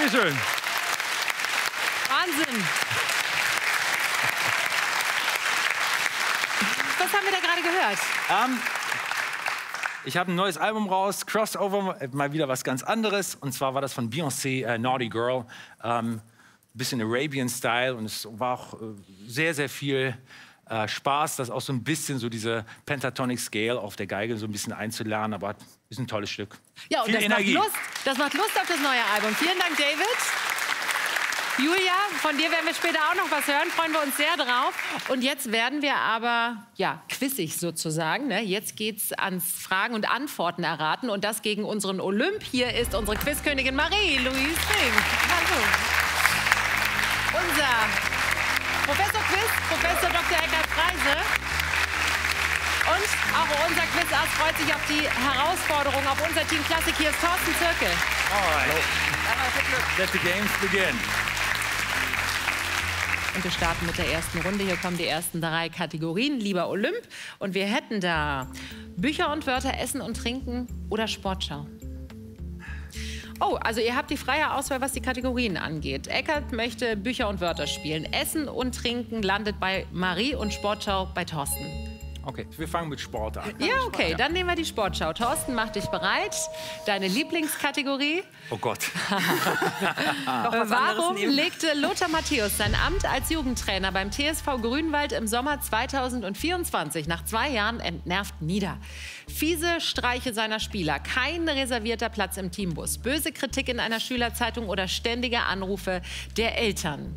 Dankeschön. Wahnsinn. Was haben wir da gerade gehört? Ich habe ein neues Album raus, Crossover, mal wieder was ganz anderes. Und zwar war das von Beyoncé, Naughty Girl. Bisschen Arabian-Style und es war auch sehr, sehr viel Spaß, das auch so ein bisschen so diese Pentatonic Scale auf der Geige so ein bisschen einzulernen, aber ist ein tolles Stück. Ja, und das macht Lust auf das neue Album. Vielen Dank, David. Julia, von dir werden wir später auch noch was hören, freuen wir uns sehr drauf. Und jetzt werden wir aber, ja, quizig sozusagen. Ne? Jetzt geht's ans Fragen und Antworten erraten und das gegen unseren Olymp. Hier ist unsere Quizkönigin Marie-Louise Fink. Hallo. Unser Professor Quiz, Professor Dr. Eckhard Freise. Und auch unser Quizass freut sich auf die Herausforderung, auf unser Team Klassik. Hier ist Thorsten Zirkel. Alright. Let the games begin. Und wir starten mit der ersten Runde. Hier kommen die ersten 3 Kategorien, lieber Olymp. Und wir hätten da Bücher und Wörter, Essen und Trinken oder Sportschau. Oh, also ihr habt die freie Auswahl, was die Kategorien angeht. Eckhard möchte Bücher und Wörter spielen. Essen und Trinken landet bei Marie und Sportschau bei Thorsten. Okay, wir fangen mit Sport an. Ja, okay, dann nehmen wir die Sportschau. Thorsten, mach dich bereit. Deine Lieblingskategorie? Oh Gott. Warum legte Lothar Matthäus sein Amt als Jugendtrainer beim TSV Grünwald im Sommer 2024 nach 2 Jahren entnervt nieder? Fiese Streiche seiner Spieler, kein reservierter Platz im Teambus, böse Kritik in einer Schülerzeitung oder ständige Anrufe der Eltern.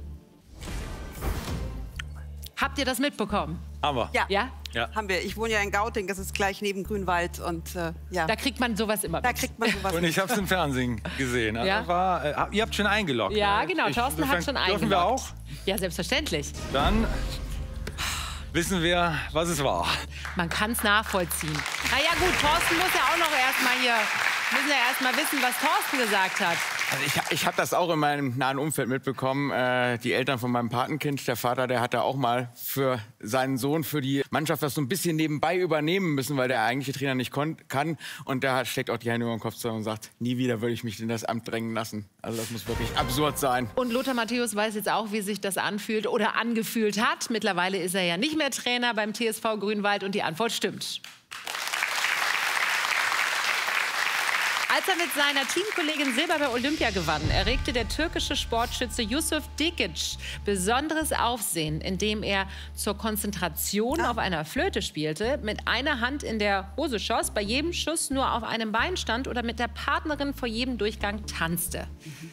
Habt ihr das mitbekommen? Aber. Ja? Ja, haben wir. Ich wohne ja in Gauting, das ist gleich neben Grünwald. Und ja. Da kriegt man sowas immer mit. Da kriegt man sowas Und ich habe es im Fernsehen gesehen. Also Ja? ihr habt schon eingeloggt. Ja, genau. Thorsten hat schon eingeloggt. Dürfen wir auch? Ja, selbstverständlich. Dann wissen wir, was es war. Man kann es nachvollziehen. Na ja gut, Thorsten muss ja auch noch erstmal hier, müssen ja erstmal wissen, was Thorsten gesagt hat. Also ich habe das auch in meinem nahen Umfeld mitbekommen. Die Eltern von meinem Patenkind, der Vater, der hat da auch mal für seinen Sohn, für die Mannschaft das so ein bisschen nebenbei übernehmen müssen, weil der eigentliche Trainer nicht kann. Und der steckt auch die Hände über den Kopf zusammen und sagt, nie wieder würde ich mich in das Amt drängen lassen. Also das muss wirklich absurd sein. Und Lothar Matthäus weiß jetzt auch, wie sich das anfühlt oder angefühlt hat. Mittlerweile ist er ja nicht mehr Trainer beim TSV Grünwald und die Antwort stimmt. Als er mit seiner Teamkollegin Silber bei Olympia gewann, erregte der türkische Sportschütze Yusuf Dikic besonderes Aufsehen, indem er zur Konzentration auf einer Flöte spielte, mit einer Hand in der Hose schoss, bei jedem Schuss nur auf einem Bein stand oder mit der Partnerin vor jedem Durchgang tanzte.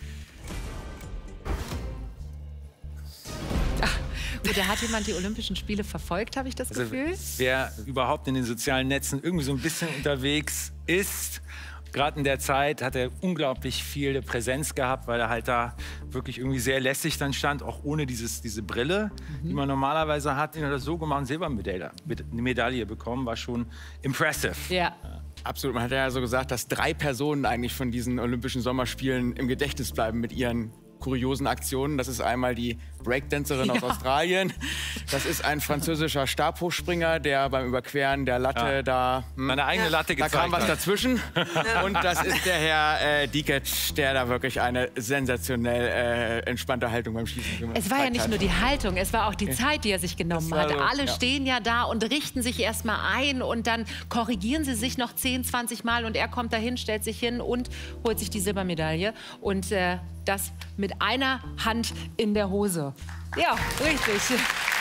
Oder hat jemand die Olympischen Spiele verfolgt, habe ich das Gefühl? Wer überhaupt in den sozialen Netzen irgendwie so ein bisschen unterwegs ist, gerade in der Zeit hat er unglaublich viel Präsenz gehabt, weil er halt da wirklich irgendwie sehr lässig dann stand, auch ohne diese Brille, die man normalerweise hat. Er hat das so gemacht, Silbermedaille eine Medaille bekommen, war schon impressive. Ja. Absolut. Man hat ja so gesagt, dass 3 Personen eigentlich von diesen Olympischen Sommerspielen im Gedächtnis bleiben mit ihren kuriosen Aktionen. Das ist einmal die Breakdancerin aus Australien. Das ist ein französischer Stabhochspringer, der beim Überqueren der Latte meine eigene Latte gezeigt da kam was hat. dazwischen. Und das ist der Herr Dikic, der da wirklich eine sensationell entspannte Haltung beim Schießen Es war ja nicht nur die Haltung, es war auch die Zeit, die er sich genommen hat. so, Alle stehen ja da und richten sich erstmal ein und dann korrigieren sie sich noch 10, 20 Mal und er kommt dahin, stellt sich hin und holt sich die Silbermedaille. Und das mit einer Hand in der Hose. Ja, richtig.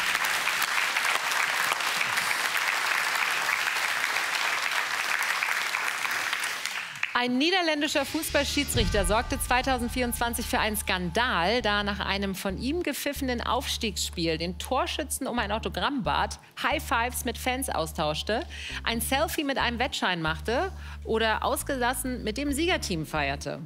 Ein niederländischer Fußballschiedsrichter sorgte 2024 für einen Skandal, da nach einem von ihm gepfiffenen Aufstiegsspiel den Torschützen um ein Autogramm bat, High Fives mit Fans austauschte, ein Selfie mit einem Wettschein machte oder ausgelassen mit dem Siegerteam feierte.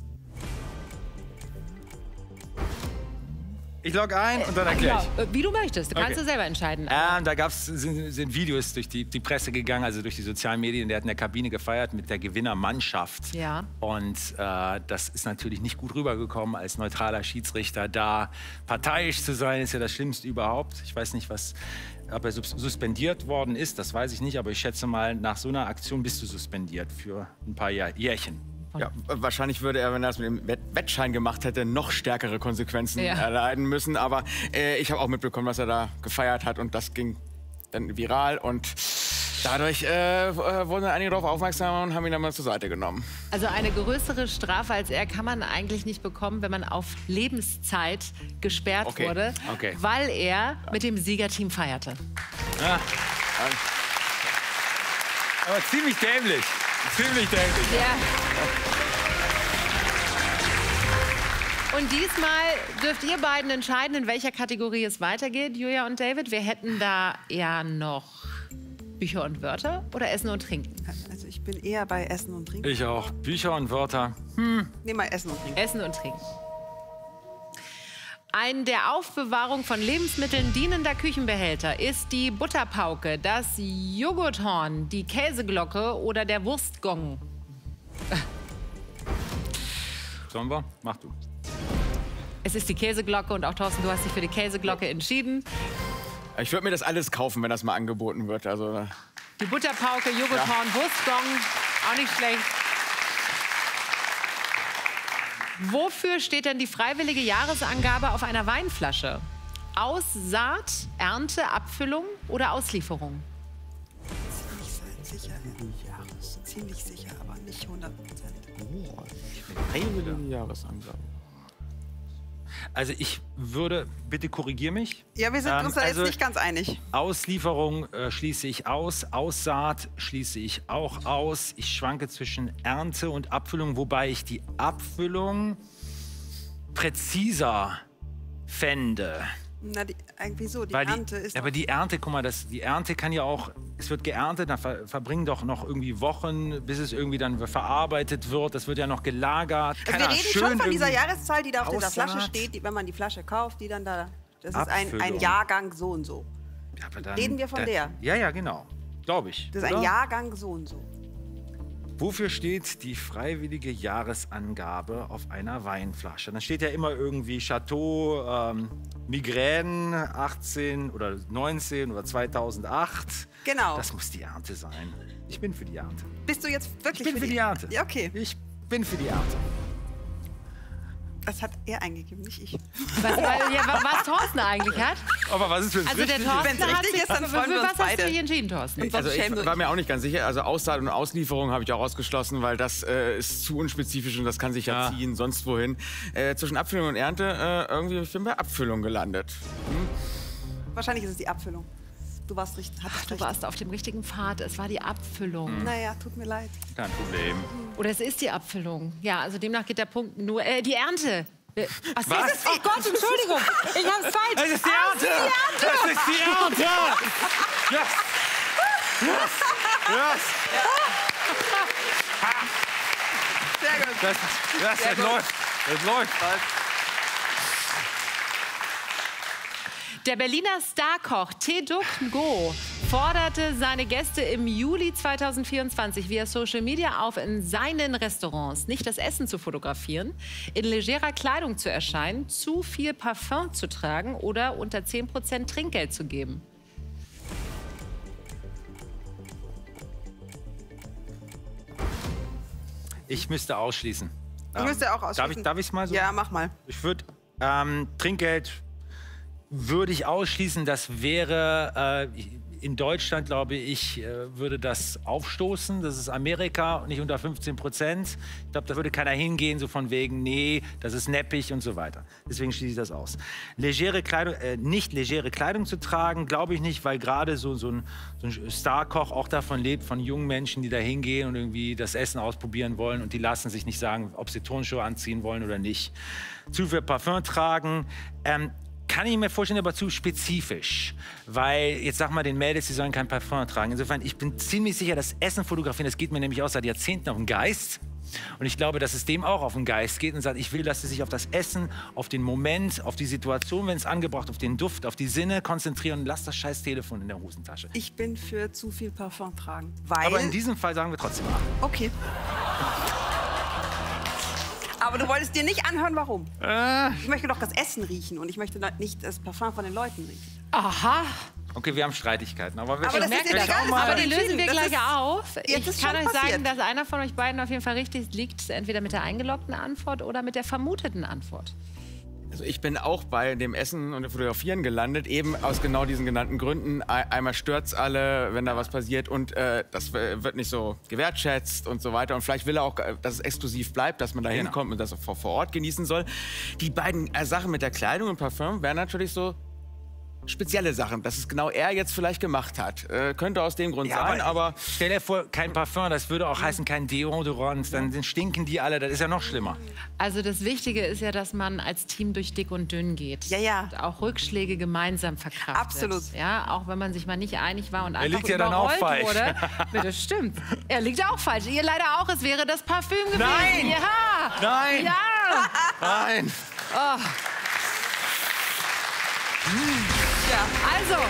Ich logge ein und dann erkläre ich. Ja, wie du möchtest, du kannst es selber entscheiden. Da sind Videos durch die Presse gegangen, also durch die sozialen Medien. Der hat in der Kabine gefeiert mit der Gewinnermannschaft. Ja. Und das ist natürlich nicht gut rübergekommen, als neutraler Schiedsrichter da parteiisch zu sein, ist ja das Schlimmste überhaupt. Ich weiß nicht, ob er suspendiert worden ist, das weiß ich nicht. Aber ich schätze mal, nach so einer Aktion bist du suspendiert für ein paar Jährchen. Ja, wahrscheinlich würde er, wenn er das mit dem Wettschein gemacht hätte, noch stärkere Konsequenzen erleiden müssen. Aber ich habe auch mitbekommen, was er da gefeiert hat und das ging dann viral und dadurch wurden einige darauf aufmerksam und haben ihn dann mal zur Seite genommen. Also eine größere Strafe als er kann man eigentlich nicht bekommen, wenn man auf Lebenszeit gesperrt wurde, weil er mit dem Siegerteam feierte. Ja. Aber ziemlich dämlich. Ziemlich dämlich. Ja. Und diesmal dürft ihr beiden entscheiden, in welcher Kategorie es weitergeht, Julia und David. Wir hätten da eher noch Bücher und Wörter oder Essen und Trinken. Also ich bin eher bei Essen und Trinken. Ich auch. Bücher und Wörter. Nehmen wir Essen und Trinken. Essen und Trinken. Ein der Aufbewahrung von Lebensmitteln dienender Küchenbehälter ist die Butterpauke, das Joghurthorn, die Käseglocke oder der Wurstgong. Sollen wir? Mach du. Es ist die Käseglocke und auch Thorsten, du hast dich für die Käseglocke entschieden. Ich würde mir das alles kaufen, wenn das mal angeboten wird. Also, Die Butterpauke, Joghurthorn, Wurstgong, auch nicht schlecht. Wofür steht denn die freiwillige Jahresangabe auf einer Weinflasche? Aussaat, Ernte, Abfüllung oder Auslieferung? Ziemlich sicher, aber nicht 100%. freiwillige Jahresangabe. Also ich würde, bitte korrigier mich. Ja, wir sind uns da jetzt nicht ganz einig. Auslieferung schließe ich aus, Aussaat schließe ich auch aus. Ich schwanke zwischen Ernte und Abfüllung, wobei ich die Abfüllung präziser fände. Na, irgendwie so, die Weil Ernte ist... Aber die Ernte, guck mal, die Ernte kann ja auch, es wird geerntet, dann verbringen doch noch irgendwie Wochen, bis es irgendwie dann verarbeitet wird. Das wird ja noch gelagert. Also wir reden schon von dieser Jahreszahl, die da auf dieser Flasche steht, wenn man die Flasche kauft, die dann da, das ist ein Jahrgang so und so. Ja, aber dann, Reden wir von der? Ja, ja, genau. Glaube ich. Das ist ein Jahrgang so und so. Wofür steht die freiwillige Jahresangabe auf einer Weinflasche? Dann steht ja immer irgendwie Chateau, Migräne 18 oder 19 oder 2008. Genau. Das muss die Ernte sein. Ich bin für die Ernte. Bist du jetzt wirklich Ich bin für die Ernte. Ja, okay. Ich bin für die Ernte. Das hat er eingegeben, nicht ich. Was Thorsten eigentlich hat. Aber was ist für ein Also der Thorsten Wenn's hat richtig sich, ist, dann freuen für wir uns was hast du beide. dich entschieden, Thorsten? Also ich war mir auch nicht ganz sicher. Also Aussaat und Auslieferung habe ich auch ausgeschlossen, weil das ist zu unspezifisch und das kann sich ja ziehen, sonst wohin. Zwischen Abfüllung und Ernte, irgendwie, ich bin bei Abfüllung gelandet. Wahrscheinlich ist es die Abfüllung. Du warst richtig. Du warst auf dem richtigen Pfad. Es war die Abfüllung. Naja, tut mir leid. Kein Problem. Oder es ist die Abfüllung. Ja, also demnach geht der Punkt nur... die Ernte. Was? Was? Oh Gott, Entschuldigung. Ich hab's falsch. Das ist die Ernte! Das ist die Ernte! Yes! Yes! Yes! Sehr gut. Das läuft. Das läuft. Der Berliner Starkoch Tae-Duk Ngo forderte seine Gäste im Juli 2024 via Social Media auf, in seinen Restaurants nicht das Essen zu fotografieren, in legerer Kleidung zu erscheinen, zu viel Parfum zu tragen oder unter 10% Trinkgeld zu geben. Ich müsste ausschließen. Ich müsste auch ausschließen. Darf ich es mal so? Ja, mach mal. Ich würde Trinkgeld würde ich ausschließen. Das wäre in Deutschland, glaube ich, würde das aufstoßen. Das ist Amerika, nicht unter 15%. Ich glaube, da würde keiner hingehen, so von wegen, nee, das ist neppig und so weiter. Deswegen schließe ich das aus. Legere Kleidung, nicht legere Kleidung zu tragen, glaube ich nicht, weil gerade so ein Starkoch auch davon lebt, von jungen Menschen, die da hingehen und irgendwie das Essen ausprobieren wollen und die lassen sich nicht sagen, ob sie Turnschuhe anziehen wollen oder nicht. Zu viel Parfum tragen, kann ich mir vorstellen, aber zu spezifisch. Weil, jetzt sag mal den Mädels, die sollen kein Parfum tragen. Insofern, ich bin ziemlich sicher, das Essen fotografieren, das geht mir nämlich auch seit Jahrzehnten auf den Geist. Und ich glaube, dass es dem auch auf den Geist geht und sagt, ich will, dass sie sich auf das Essen, auf den Moment, auf die Situation, wenn es angebracht, auf den Duft, auf die Sinne konzentrieren und lass das scheiß Telefon in der Hosentasche. Ich bin für zu viel Parfum tragen. Weil... Aber in diesem Fall sagen wir trotzdem ab. Okay. Aber du wolltest dir nicht anhören, warum. Ich möchte doch das Essen riechen und ich möchte nicht das Parfum von den Leuten riechen. Aha. Okay, wir haben Streitigkeiten, aber das ist merke jetzt das. egal, Aber das die ist lösen wir das gleich ist- auf. Jetzt Ich ist kann schon euch sagen, passiert. dass einer von euch beiden auf jeden Fall richtig liegt, entweder mit der eingeloggten Antwort oder mit der vermuteten Antwort. Also ich bin auch bei dem Essen und dem Fotografieren gelandet, eben aus genau diesen genannten Gründen. Einmal stört's alle, wenn da was passiert und das wird nicht so gewertschätzt und so weiter. Und vielleicht will er auch, dass es exklusiv bleibt, dass man da hinkommt und das vor Ort genießen soll. Die beiden Sachen mit der Kleidung und Parfüm wären natürlich so spezielle Sachen, dass es genau er jetzt vielleicht gemacht hat. Könnte aus dem Grund sein, aber... Stell dir vor, kein Parfum, das würde auch heißen, kein Deodorant, dann stinken die alle, das ist ja noch schlimmer. Also das Wichtige ist ja, dass man als Team durch dick und dünn geht. Ja, ja. Und auch Rückschläge gemeinsam verkraftet. Absolut. Ja, auch wenn man sich mal nicht einig war und einfach liegt ja dann auch überrollt falsch. wurde. Bitte, stimmt. Er liegt auch falsch. Ihr leider auch. Es wäre das Parfüm gewesen. Nein! Ja! Nein! Ja! Nein! Also,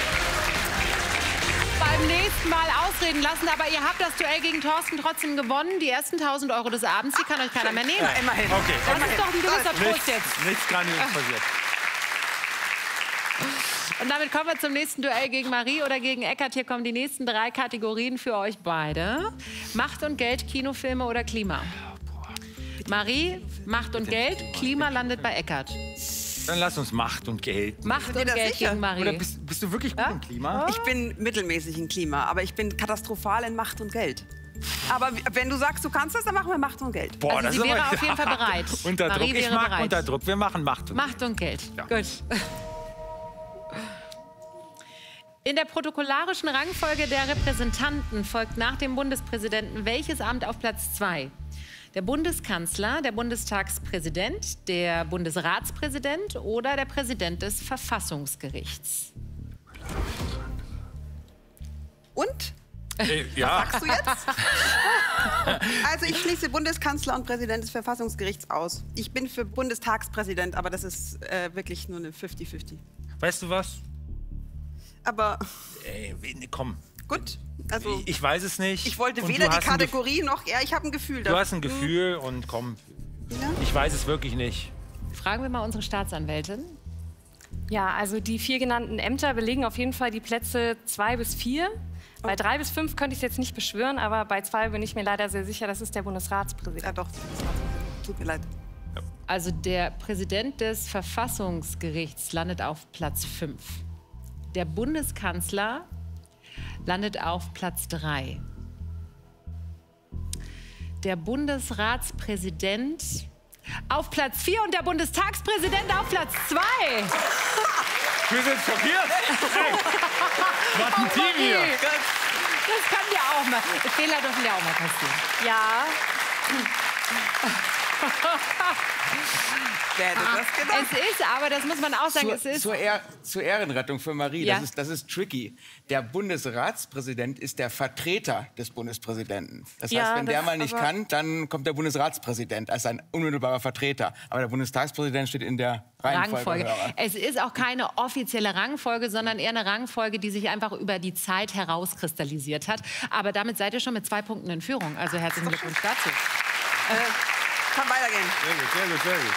beim nächsten Mal ausreden lassen, aber ihr habt das Duell gegen Thorsten trotzdem gewonnen. Die ersten 1.000 € des Abends, die kann euch keiner mehr nehmen. Immerhin. Okay, Das ist doch ein gewisser Trost jetzt. Nichts Grandioses passiert. Und damit kommen wir zum nächsten Duell gegen Marie oder gegen Eckart. Hier kommen die nächsten 3 Kategorien für euch beide. Macht und Geld, Kinofilme oder Klima? Marie, Macht und Geld, Klima landet bei Eckart. Dann lass uns Macht und Geld. Macht dir und das Geld sicher? gegen Marie. Oder bist du wirklich gut im Klima? Ich bin mittelmäßig in Klima, aber ich bin katastrophal in Macht und Geld. Aber wenn du sagst, du kannst das, dann machen wir Macht und Geld. Boah, Also sie ist wäre aber- auf jeden Fall bereit. Unter Marie Druck. Ich wäre mag bereit. unter Druck. Wir machen Macht und Macht und Geld. Ja. Gut. In der protokollarischen Rangfolge der Repräsentanten folgt nach dem Bundespräsidenten welches Amt auf Platz 2? Der Bundeskanzler, der Bundestagspräsident, der Bundesratspräsident oder der Präsident des Verfassungsgerichts? Und? Ja, Sagst du jetzt? Also ich schließe Bundeskanzler und Präsident des Verfassungsgerichts aus. Ich bin für Bundestagspräsident, aber das ist wirklich nur eine 50-50. weißt du was? Aber Komm, gut, also ich weiß es nicht. ich wollte Und weder du die hast ein Kategorie noch... Ja, ich habe ein Gefühl Du hast ein Gefühl und komm, Ja? ich weiß es wirklich nicht. Fragen wir mal unsere Staatsanwältin. Ja, also die 4 genannten Ämter belegen auf jeden Fall die Plätze 2 bis 4. Bei 3 bis 5 könnte ich es jetzt nicht beschwören, aber bei 2 bin ich mir leider sehr sicher, das ist der Bundesratspräsident. Ja doch, tut mir leid. Also der Präsident des Verfassungsgerichts landet auf Platz 5. Der Bundeskanzler landet auf Platz 3. Der Bundesratspräsident auf Platz 4 und der Bundestagspräsident auf Platz 2. Wir sind schockiert. Hey, was ein Team hier. Das kann ja auch mal. Fehler dürfen ja auch mal passieren. Ja, Wer hätte das gedacht? Es ist aber, das muss man auch sagen, es ist... Zur Ehrenrettung für Marie, Ja. das ist tricky. Der Bundesratspräsident ist der Vertreter des Bundespräsidenten. Das Ja, heißt, wenn der das mal nicht aber- kann, dann kommt der Bundesratspräsident als ein unmittelbarer Vertreter. Aber der Bundestagspräsident steht in der Reihenfolge. höher. Es ist auch keine offizielle Rangfolge, sondern eher eine Rangfolge, die sich einfach über die Zeit herauskristallisiert hat. Aber damit seid ihr schon mit 2 Punkten in Führung. Also herzlichen Glückwunsch dazu. Kann weitergehen. Sehr gut, sehr gut, sehr gut.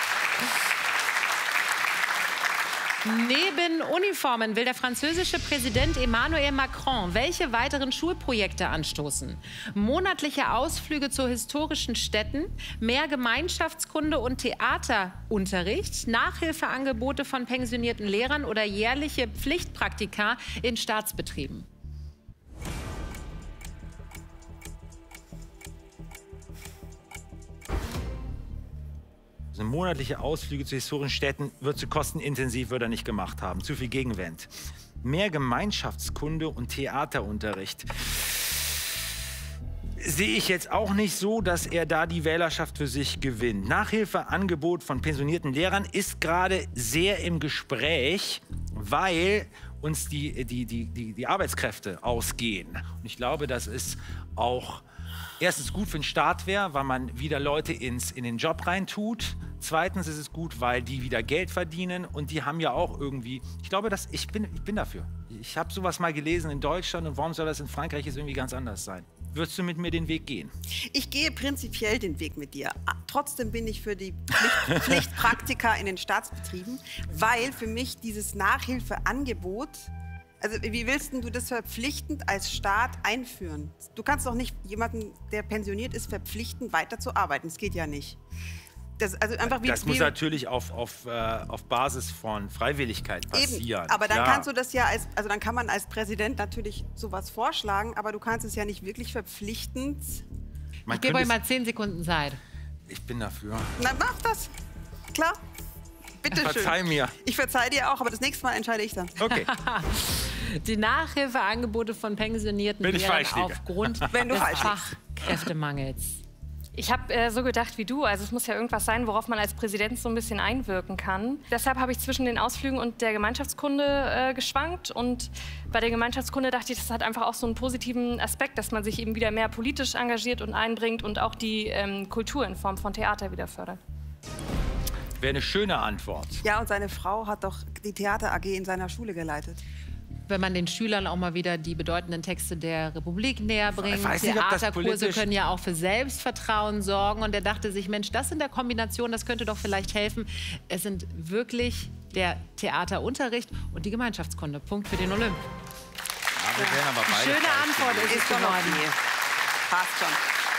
Neben Uniformen will der französische Präsident Emmanuel Macron welche weiteren Schulprojekte anstoßen? Monatliche Ausflüge zu historischen Städten, mehr Gemeinschaftskunde und Theaterunterricht, Nachhilfeangebote von pensionierten Lehrern oder jährliche Pflichtpraktika in Staatsbetrieben? Also monatliche Ausflüge zu historischen Städten wird zu kostenintensiv, wird er nicht gemacht haben. Zu viel Gegenwind. Mehr Gemeinschaftskunde und Theaterunterricht. Sehe ich jetzt auch nicht so, dass er da die Wählerschaft für sich gewinnt. Nachhilfeangebot von pensionierten Lehrern ist gerade sehr im Gespräch, weil uns die Arbeitskräfte ausgehen. Und ich glaube, das ist auch erstens gut für den Staat wäre, weil man wieder Leute in den Job reintut. Zweitens ist es gut, weil die wieder Geld verdienen und die haben ja auch irgendwie, ich glaube, ich bin dafür. Ich habe sowas mal gelesen in Deutschland und warum soll das in Frankreich jetzt irgendwie ganz anders sein? Würdest du mit mir den Weg gehen? Ich gehe prinzipiell den Weg mit dir. Trotzdem bin ich für die Pflichtpraktika in den Staatsbetrieben, weil für mich dieses Nachhilfeangebot Also wie willst denn du das verpflichtend als Staat einführen? Du kannst doch nicht jemanden, der pensioniert ist, verpflichten, weiterzuarbeiten. Das geht ja nicht. Das muss natürlich auf Basis von Freiwilligkeit passieren. Eben, aber dann kannst du das ja dann kann man als Präsident natürlich sowas vorschlagen, aber du kannst es ja nicht wirklich verpflichtend. Ich gebe euch mal 10 Sekunden Zeit. Ich bin dafür. Na, mach das. Klar. Bitte schön. Verzeih mir. Ich verzeih dir auch, aber das nächste Mal entscheide ich dann. Okay. Die Nachhilfeangebote von Pensionierten werden aufgrund des Fachkräftemangels. Ich habe so gedacht wie du, also es muss ja irgendwas sein, worauf man als Präsident so ein bisschen einwirken kann. Deshalb habe ich zwischen den Ausflügen und der Gemeinschaftskunde geschwankt. Und bei der Gemeinschaftskunde dachte ich, das hat einfach auch so einen positiven Aspekt, dass man sich eben wieder mehr politisch engagiert und einbringt und auch die Kultur in Form von Theater wieder fördert. Wäre eine schöne Antwort. Ja, und seine Frau hat doch die Theater AG in seiner Schule geleitet. Wenn man den Schülern auch mal wieder die bedeutenden Texte der Republik näher bringt. Theaterkurse können ja auch für Selbstvertrauen sorgen. Und er dachte sich, Mensch, das in der Kombination, das könnte doch vielleicht helfen. Es sind wirklich der Theaterunterricht und die Gemeinschaftskunde. Punkt für den Olymp. Ja, schöne Antwort ist es geworden. Passt schon.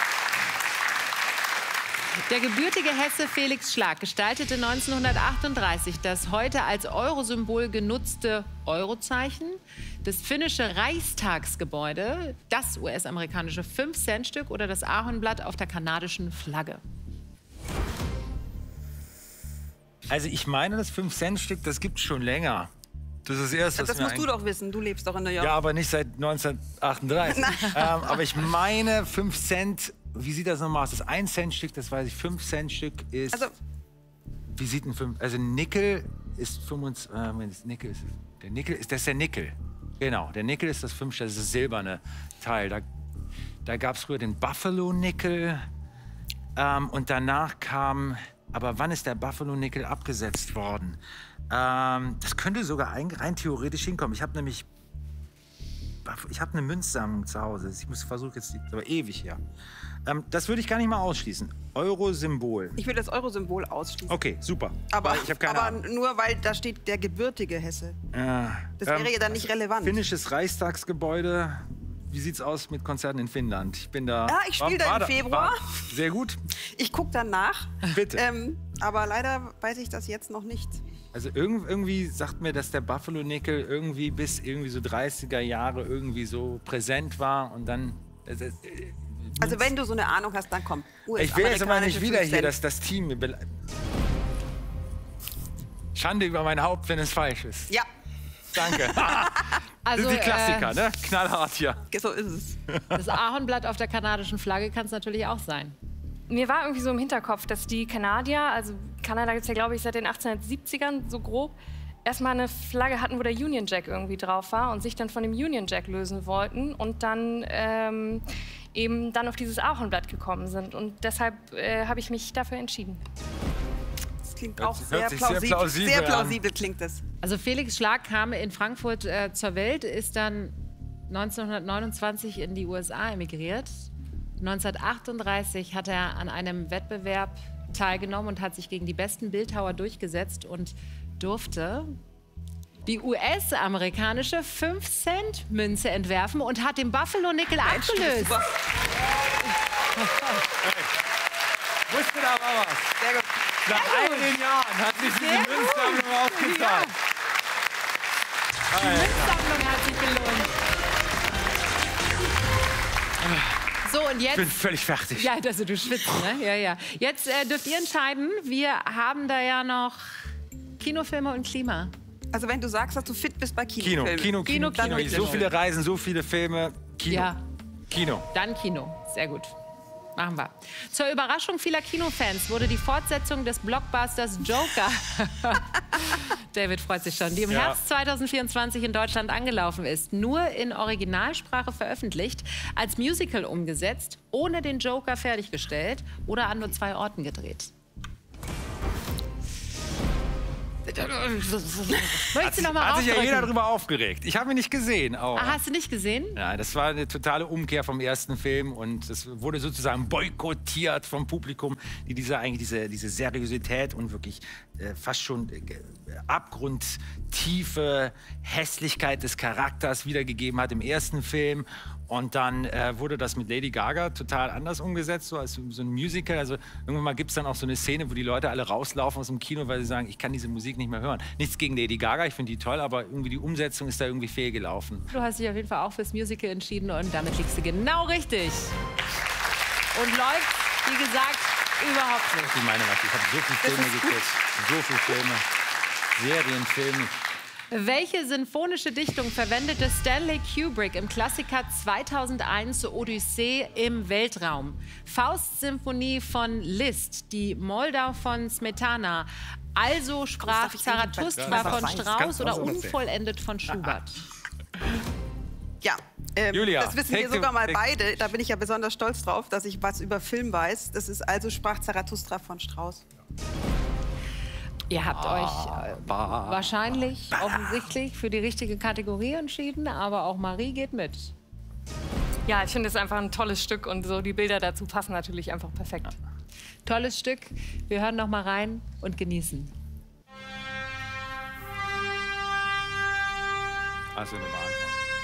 Der gebürtige Hesse Felix Schlag gestaltete 1938 das heute als Euro-Symbol genutzte Eurozeichen, das finnische Reichstagsgebäude, das US-amerikanische 5-Cent-Stück oder das Ahornblatt auf der kanadischen Flagge. Also ich meine, das 5-Cent-Stück, das gibt es schon länger. Das ist erst, das musst du doch wissen, du lebst doch in New York. Ja, aber nicht seit 1938. Aber ich meine, 5 Cent, wie sieht das nochmal aus? Das 1-Cent-Stück, das weiß ich, 5-Cent-Stück ist... Also, wie sieht ein 5... Also Nickel ist 25... das ist der Nickel. Genau, der Nickel ist das 5, das ist das silberne Teil. Da gab es früher den Buffalo-Nickel und danach kam... Aber wann ist der Buffalo-Nickel abgesetzt worden? Das könnte sogar rein theoretisch hinkommen. Ich habe nämlich... Ich habe eine Münzsammlung zu Hause. Ich muss versuchen jetzt... Aber ewig, ja. Das würde ich gar nicht mal ausschließen. Euro-Symbol. Ich würde das Euro-Symbol ausschließen. Okay, super. Aber, ich habe keine Ahnung. Nur weil da steht der gebürtige Hesse. Das wäre ja dann nicht relevant. Finnisches Reichstagsgebäude. Wie sieht's aus mit Konzerten in Finnland? Ich bin da. Ja, ich spiele da im Februar. Sehr gut. Ich gucke dann nach. Bitte. Aber leider weiß ich das jetzt noch nicht. Also irgendwie sagt mir, dass der Buffalo-Nickel irgendwie bis irgendwie so 30er Jahre irgendwie so präsent war und dann... Also wenn du so eine Ahnung hast, dann komm. Ich will jetzt aber nicht wieder hier, dass das Team... Schande über mein Haupt, wenn es falsch ist. Ja. Danke. Also, das sind die Klassiker, ne? Knallhart hier. So ist es. Das Ahornblatt auf der kanadischen Flagge kann es natürlich auch sein. Mir war irgendwie so im Hinterkopf, dass die Kanadier, also Kanada gibt es ja, glaube ich, seit den 1870ern, so grob, erstmal eine Flagge hatten, wo der Union Jack irgendwie drauf war und sich dann von dem Union Jack lösen wollten und dann eben dann auf dieses Ahornblatt gekommen sind. Und deshalb habe ich mich dafür entschieden. Das klingt auch sehr plausibel. Sehr plausibel klingt es. Also Felix Schlag kam in Frankfurt zur Welt, ist dann 1929 in die USA emigriert. 1938 hat er an einem Wettbewerb teilgenommen und hat sich gegen die besten Bildhauer durchgesetzt und durfte die US-amerikanische 5-Cent-Münze entwerfen und hat den Buffalo-Nickel abgelöst. Wusste da mal was. Sehr gut. Nach all den Jahren hat sich diese Münzsammlung ausgezahlt. Die Münzsammlung hat sich gelohnt. So, und jetzt... Ich bin völlig fertig. Ja, also du schwitzt, ne? Ja, ja. Jetzt dürft ihr entscheiden. Wir haben da ja noch Kinofilme und Klima. Also wenn du sagst, dass du fit bist bei Kinofilmen. Kino. So viele Reisen, so viele Filme. Kino. Ja. Kino. Dann Kino. Sehr gut. Machen wir. Zur Überraschung vieler Kinofans wurde die Fortsetzung des Blockbusters Joker, David freut sich schon, die im Herbst 2024 in Deutschland angelaufen ist, nur in Originalsprache veröffentlicht, als Musical umgesetzt, ohne den Joker fertiggestellt oder an nur 2 Orten gedreht. Möchtest du noch mal Hat sich ja jeder aufdrücken? darüber aufgeregt. Ich habe ihn nicht gesehen. Oh. Ah, hast du nicht gesehen? Ja, das war eine totale Umkehr vom ersten Film und es wurde sozusagen boykottiert vom Publikum, die diese Seriosität und wirklich fast schon abgrundtiefe Hässlichkeit des Charakters wiedergegeben hat im ersten Film. Und dann wurde das mit Lady Gaga total anders umgesetzt, so als so ein Musical. Also irgendwann mal gibt es dann auch so eine Szene, wo die Leute alle rauslaufen aus dem Kino, weil sie sagen, ich kann diese Musik nicht mehr hören. Nichts gegen Lady Gaga, ich finde die toll, aber irgendwie die Umsetzung ist da irgendwie fehlgelaufen. Du hast dich auf jeden Fall auch fürs Musical entschieden und damit liegst du genau richtig. Und läuft, wie gesagt, überhaupt nicht. Ich meine, ich habe so viele Filme geguckt, so viele Filme, Serien, Filme. Welche sinfonische Dichtung verwendete Stanley Kubrick im Klassiker 2001 Odyssee im Weltraum? Faust-Symphonie von Liszt, die Moldau von Smetana, also sprach Zarathustra von Strauss oder unvollendet von Schubert? Ja, Julia, das wissen wir sogar mal beide. Da bin ich ja besonders stolz drauf, dass ich was über Film weiß. Das ist also sprach Zarathustra von Strauss. Ihr habt euch wahrscheinlich offensichtlich für die richtige Kategorie entschieden, aber auch Marie geht mit. Ja, ich finde es einfach ein tolles Stück und so die Bilder dazu passen natürlich einfach perfekt. Tolles Stück. Wir hören noch mal rein und genießen. Also eine Wahl.